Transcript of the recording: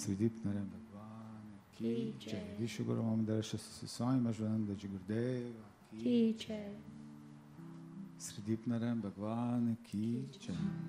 Sridip Narayan Bhagwan ki jai. Vishwaguru Mamadara Swami Majvananda Ji Gurudeva ki jai. Sridip Narayan Bhagwan ki jai.